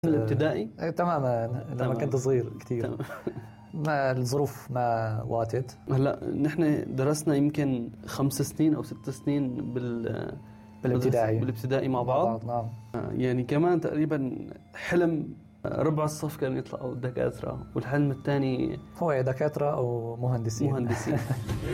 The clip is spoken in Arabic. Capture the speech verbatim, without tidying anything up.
الابتدائي؟ آه تماما لما تمام. كنت صغير كتير. تمام. ما الظروف ما واتت. هلا نحن درسنا يمكن خمس سنين او ست سنين بال بالابتدائي بالابتدائي مع بعض. نعم. يعني كمان تقريبا حلم ربع الصف كانوا يطلعوا دكاترة، والحلم الثاني هو دكاترة أو مهندسين مهندسين